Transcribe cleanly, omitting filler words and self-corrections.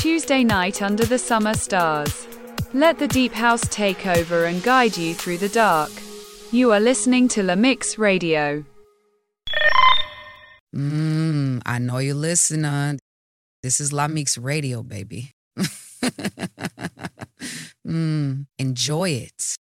Tuesday night under the summer stars. Let the deep house take over and guide you through the dark. You are listening to La Mix Radio. I know you're listening. This is La Mix Radio, baby. Enjoy it.